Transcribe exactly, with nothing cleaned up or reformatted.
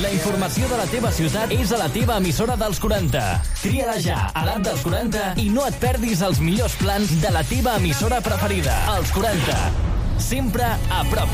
La informació de la teva ciutat és a la teva emissora dels quaranta. Tria-la ja a l'app dels quaranta i no et perdis els millors plans de la teva emissora preferida. Els quaranta. Sempre a prop